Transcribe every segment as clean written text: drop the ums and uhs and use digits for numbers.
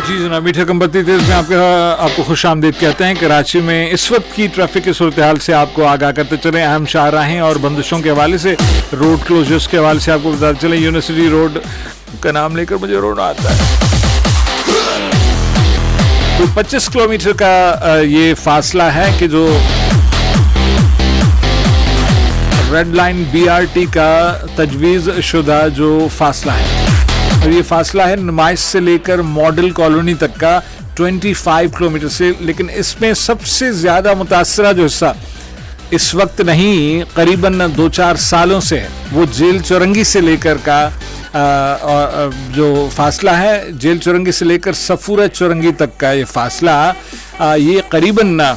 जी जनाब, मीठा कंबत्ती तेज में आपको खुश आमदीद कहते हैं। कराची में इस वक्त की ट्रैफिक की सूरत हाल से आपको आगाह करते चले। अहम शाहराहें और बंदिशों के हवाले से, रोड क्लोजर्स के हवाले से आपको बताते चले। यूनिवर्सिटी रोड का नाम लेकर मुझे रोड आता है। तो 25 किलोमीटर का ये फासला है कि जो रेड लाइन BRT का तजवीज़ शुदा जो फासला है, और ये फासला है नुमाइश से लेकर मॉडल कॉलोनी तक का 25 किलोमीटर से। लेकिन इसमें सबसे ज़्यादा मुतासरा जो हिस्सा इस वक्त नहीं, करीबन 2-4 सालों से है, वो जेल चौरंगी से लेकर का जो फासला है, जेल चौरंगी से लेकर सफूरा चौरंगी तक का ये फासला, ये करीबन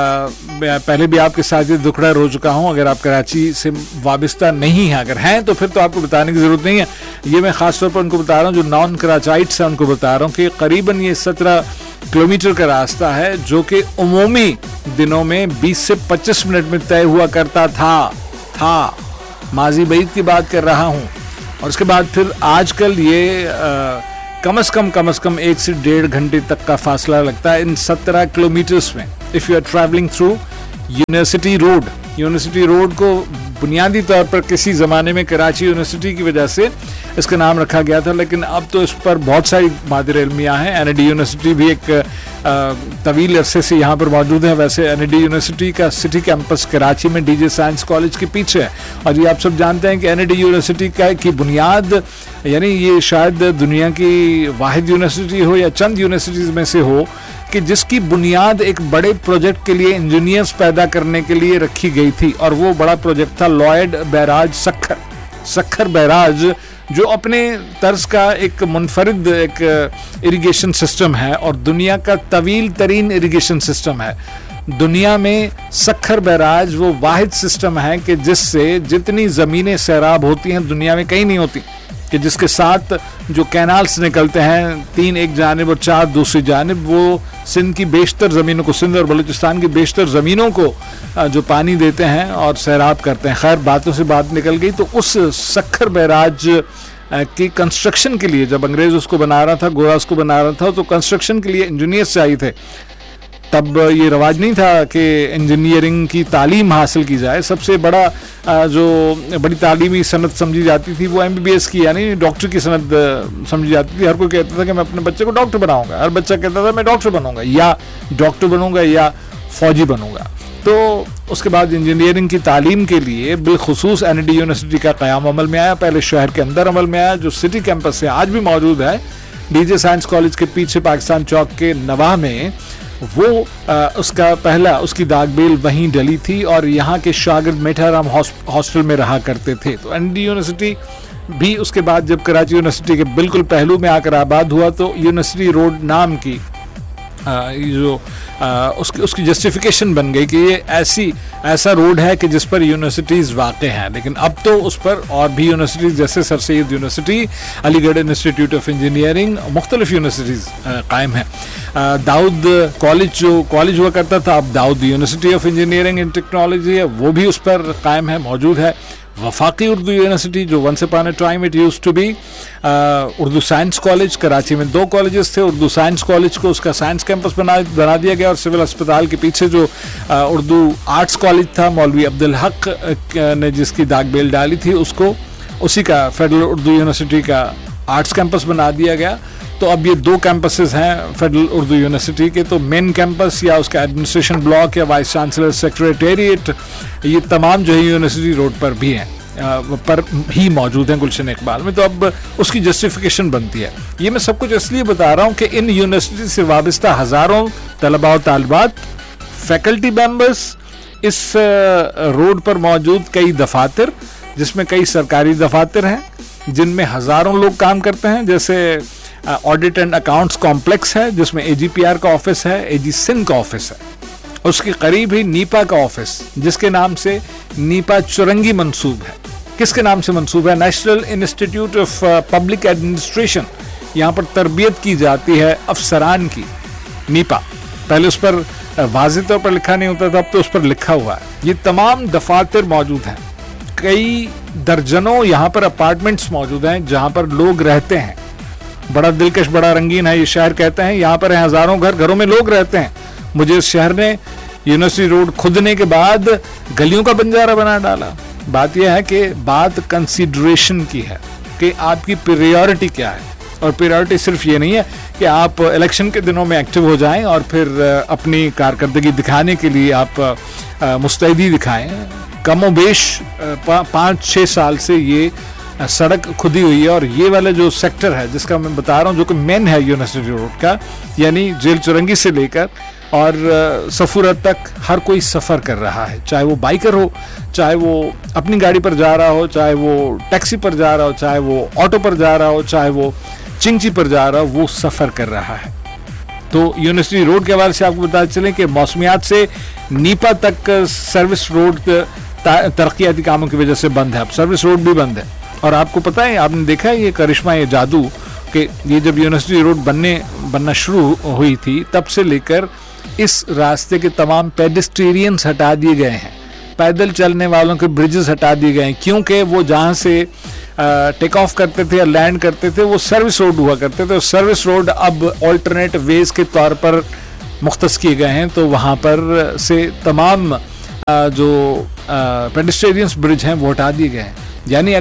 पहले भी आपके साथ ये दुखड़ा रो चुका हूँ। अगर आप कराची से वाबस्ता नहीं हैं, अगर हैं तो फिर तो आपको बताने की ज़रूरत नहीं है। ये मैं ख़ास तौर पर उनको बता रहा हूँ जो नॉन कराचाइट्स हैं, उनको बता रहा हूँ कि करीबन ये 17 किलोमीटर का रास्ता है जो कि उमूमी दिनों में 20 से 25 मिनट में तय हुआ करता था। माजी बईद की बात कर रहा हूँ। और उसके बाद फिर आजकल ये कम से कम 1 से 1.5 घंटे तक का फासला लगता है इन 17 किलोमीटर्स में। If you are travelling through university road को बुनियादी तौर पर किसी ज़माने में कराची यूनिवर्सिटी की वजह से इसका नाम रखा गया था, लेकिन अब तो इस पर बहुत सारी मादिर इल्मियाँ हैं। NID यूनिवर्सिटी भी एक तवील अरसे से यहाँ पर मौजूद है। वैसे NID यूनिवर्सिटी का सिटी कैंपस कराची में DJ साइंस कॉलेज के पीछे है। और ये आप सब जानते हैं कि NID यूनिवर्सिटी की बुनियाद, यानी ये शायद दुनिया की वाहिद यूनिवर्सिटी हो या चंद यूनिवर्सिटीज़ में से हो कि जिसकी बुनियाद एक बड़े प्रोजेक्ट के लिए, इंजीनियर्स पैदा करने के लिए रखी गई थी। और वो बड़ा प्रोजेक्ट था लॉयड बैराज सखर बैराज, जो अपने तर्ज का एक मुनफरिद एक इरिगेशन सिस्टम है और दुनिया का तवील तरीन इरिगेशन सिस्टम है। दुनिया में सखर बैराज वो वाहिद सिस्टम है कि जिससे जितनी ज़मीनें सैराब होती हैं दुनिया में कहीं नहीं होती, कि जिसके साथ जो कैनाल्स निकलते हैं, 3 एक जानिब और 4 दूसरी जानिब, वो सिंध की बेशतर ज़मीनों को, सिंध और बलूचिस्तान की बेशतर ज़मीनों को जो पानी देते हैं और सैराब करते हैं। खैर, बातों से बात निकल गई। तो उस सखर बैराज की कंस्ट्रक्शन के लिए जब अंग्रेज़ उसको बना रहा था, गोरा उसको बना रहा था, तो कंस्ट्रक्शन के लिए इंजीनियर्स चाहिए थे। तब ये रवाज नहीं था कि इंजीनियरिंग की तालीम हासिल की जाए। सबसे बड़ा जो बड़ी तालीमी सनद समझी जाती थी वो MBBS की, यानी डॉक्टर की सनद समझी जाती थी। हर कोई कहता था कि मैं अपने बच्चे को डॉक्टर बनाऊंगा। हर बच्चा कहता था मैं डॉक्टर बनूंगा, या डॉक्टर बनूंगा या फौजी बनूंगा। तो उसके बाद इंजीनियरिंग की तालीम के लिए बिलखुसूस NID यूनिवर्सिटी का क़याम अमल में आया। पहले शहर के अंदर अमल में आया, जो सिटी कैंपस है, आज भी मौजूद है। DJ साइंस कॉलेज के पीछे पाकिस्तान चौक के नवाह में वो उसकी दागबेल वहीं डली थी और यहाँ के शागिर्द मेठाराम हॉस्टल में रहा करते थे। तो NID यूनिवर्सिटी भी उसके बाद जब कराची यूनिवर्सिटी के बिल्कुल पहलू में आकर आबाद हुआ तो यूनिवर्सिटी रोड नाम की उसकी जस्टिफिकेशन बन गई कि ये ऐसा रोड है कि जिस पर यूनिवर्सिटीज़ वाक़ हैं। लेकिन अब तो उस पर और भी यूनिवर्सिटीज़ जैसे sir Syed university, Aligarh institute of engineering, मुख्तलिफ यूनिवर्सिटीज़ कायम हैं। दाऊद कॉलेज जो कॉलेज हुआ करता था, अब Dawood university of engineering and technology है, वो भी उस पर कायम है, मौजूद है। वफाकी उर्दू यूनिवर्सिटी जो once upon a time it used to be Urdu science college, Karachi में 2 कॉलेजेस थे। उर्दू साइंस कॉलेज को उसका साइंस कैंपस बना दिया गया और सिविल अस्पताल के पीछे जो उर्दू आर्ट्स कॉलेज था, मौलवी अब्दुल हक ने जिसकी दागबेल डाली थी, उसको उसी का फेडरल उर्दू यूनिवर्सिटी का आर्ट्स कैंपस बना दिया गया। तो अब ये 2 कैंपसेस हैं फेडरल उर्दू यूनिवर्सिटी के। तो मेन कैंपस या उसका एडमिनिस्ट्रेशन ब्लॉक या वाइस चांसलर सेक्रेटेरिएट, ये तमाम जो है यूनिवर्सिटी रोड पर भी हैं, पर ही मौजूद हैं गुलशन इकबाल में। तो अब उसकी जस्टिफिकेशन बनती है। ये मैं सब कुछ इसलिए बता रहा हूँ कि इन यूनिवर्सिटी से वाबस्ता हज़ारों तलबा और तालिबात, फैकल्टी मेंबर्स, इस रोड पर मौजूद कई दफातर, जिसमें कई सरकारी दफातर हैं जिनमें हज़ारों लोग काम करते हैं। जैसे ऑडिट एंड अकाउंट्स कॉम्प्लेक्स है जिसमें AGPR का ऑफिस है, AG सिंध का ऑफिस है। उसके करीब ही नीपा का ऑफिस, जिसके नाम से नीपा चौरंगी मंसूब है। किसके नाम से मंसूब है? National institute of public administration. यहाँ पर तरबियत की जाती है अफसरान की। नीपा पहले उस पर वाज़ेह तौर पर लिखा नहीं होता था, अब तो उस पर लिखा हुआ है। ये तमाम दफातर मौजूद हैं। कई दर्जनों यहाँ पर अपार्टमेंट्स मौजूद हैं जहाँ पर लोग रहते हैं। बड़ा दिलकश, बड़ा रंगीन है ये शहर कहते हैं। यहाँ पर हजारों घर, घरों में लोग रहते हैं। मुझे इस शहर ने यूनिवर्सिटी रोड खुदने के बाद गलियों का बंजारा बना डाला। बात यह है कि बात कंसीडरेशन की है कि आपकी प्रायोरिटी क्या है। और प्रायोरिटी सिर्फ ये नहीं है कि आप इलेक्शन के दिनों में एक्टिव हो जाएं और फिर अपनी कारकर्दगी दिखाने के लिए आप मुस्तैदी दिखाएं। कमोबेश 5-6 साल से ये सड़क खुदी हुई है और ये वाला जो सेक्टर है जिसका मैं बता रहा हूँ, जो कि मेन है यूनिवर्सिटी रोड का, यानी जेल चुरंगी से लेकर और सफूरा तक हर कोई सफ़र कर रहा है। चाहे वो बाइकर हो, चाहे वो अपनी गाड़ी पर जा रहा हो, चाहे वो टैक्सी पर जा रहा हो, चाहे वो ऑटो पर जा रहा हो, चाहे वो चिंची पर जा रहा हो, वो सफ़र कर रहा है। तो यूनिवर्सिटी रोड के हवाले से आपको बता चलें कि मौसमियात से नीपा तक सर्विस रोड तरक्याती कामों की वजह से बंद है। अब सर्विस रोड भी बंद है। और आपको पता है, आपने देखा है ये करिश्मा, ये जादू कि ये जब यूनिवर्सिटी रोड बनना शुरू हुई थी तब से लेकर इस रास्ते के तमाम पेडेस्ट्रियंस हटा दिए गए हैं। पैदल चलने वालों के ब्रिजेस हटा दिए गए हैं, क्योंकि वो जहाँ से टेक ऑफ करते थे या लैंड करते थे वो सर्विस रोड हुआ करते थे। सर्विस रोड अब ऑल्टरनेट वेज के तौर पर मुख्तस किए गए हैं। तो वहाँ पर से तमाम जो पेडेस्ट्रियंस ब्रिज हैं वो हटा दिए गए हैं। यानी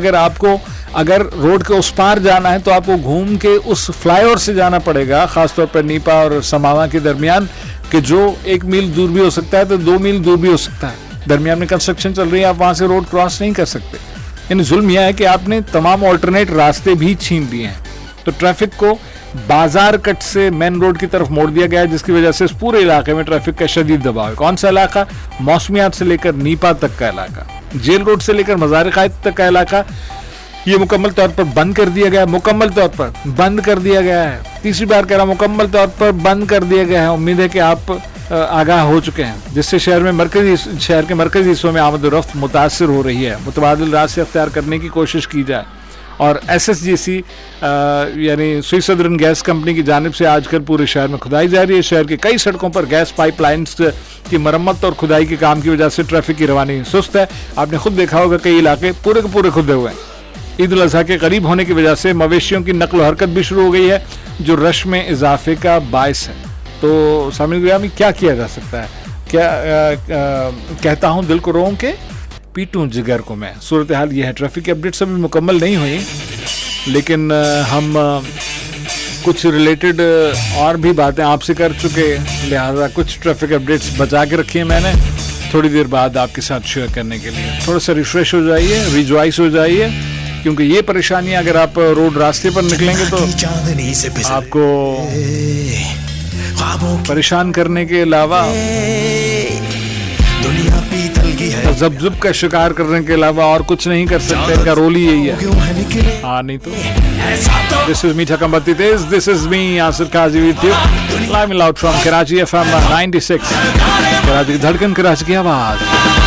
अगर रोड के उस पार जाना है तो आपको घूम के उस फ्लाईओवर से जाना पड़ेगा, खासतौर पर नीपा और समावा के दरमियान, कि जो 1 मील दूर भी हो सकता है तो 2 मील दूर भी हो सकता है। दरमियान में कंस्ट्रक्शन चल रही है, आप वहां से रोड क्रॉस नहीं कर सकते। यानी जुल्म यह है कि आपने तमाम ऑल्टरनेट रास्ते भी छीन लिए हैं। तो ट्रैफिक को बाजार कट से मेन रोड की तरफ मोड़ दिया गया है, जिसकी वजह से इस पूरे इलाके में ट्रैफिक का शदीद दबाव है। कौन सा इलाका? मौसमियात से लेकर नीपा तक का इलाका, जेल रोड से लेकर मज़ार कायद तक का इलाका, ये मुकम्मल तौर पर बंद कर दिया गया है। मुकम्मल तौर पर बंद कर दिया गया है। तीसरी बार कह रहा हूं, मुकम्मल तौर पर बंद कर दिया गया है। उम्मीद है कि आप आगाह हो चुके हैं, जिससे शहर के मरकजी हिस्सों में आमद रफ्त मुतासर हो रही है। मुतबादिल रास्ते अख्तियार करने की कोशिश की जाए। और SSGC यानी स्विस सदर्न गैस कंपनी की जानिब से आजकल पूरे शहर में खुदाई जारी है। शहर के कई सड़कों पर गैस पाइपलाइंस की मरम्मत और खुदाई के काम की वजह से ट्रैफिक की रवानी सुस्त है। आपने खुद देखा होगा कई इलाके पूरे के पूरे खुदे हुए हैं। ईद उल अज़हा के करीब होने की वजह से मवेशियों की नकल हरकत भी शुरू हो गई है, जो रश में इजाफे का बायस है। तो सामने ग्रामी क्या किया जा सकता है? कहता हूँ दिल को रोऊं के पीटूं जिगर को मैं। सूरत हाल ये है। ट्रैफिक की अपडेट्स अभी मुकम्मल नहीं हुई, लेकिन हम कुछ रिलेटेड और भी बातें आपसे कर चुके, लिहाजा कुछ ट्रैफिक अपडेट्स बचा के रखी है मैंने थोड़ी देर बाद आपके साथ शेयर करने के लिए। थोड़ा सा रिफ्रेश हो जाइए, रिजॉइस हो जाइए, क्योंकि ये परेशानियां अगर आप रोड रास्ते पर निकलेंगे तो आपको परेशान करने के अलावा, जब का शिकार करने के अलावा और कुछ नहीं कर सकते। इनका रोल ही यही है। हाँ नहीं तो। दिस इज मीठा कम बत्ती तेज। This is me Yasir Qazi with you live and loud from Karachi FM 96, Karachi की धड़कन, कराची की आवाज।